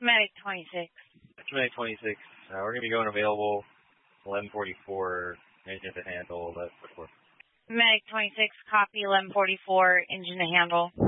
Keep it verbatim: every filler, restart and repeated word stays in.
Medic twenty-six. Medic twenty-six, uh, we're going to be going available eleven forty-four, engine to handle, that's before. Medic twenty-six, copy eleven forty-four, engine to handle.